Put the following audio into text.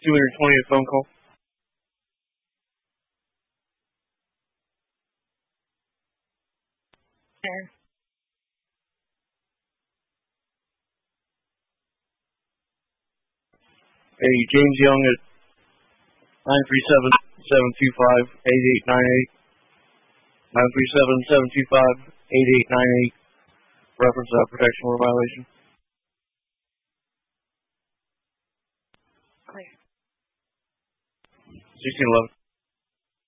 220th phone call. Sure. Hey, James Young at 937-725-8898. 937-725-8898. Reference protection order violation. Clear. 1611.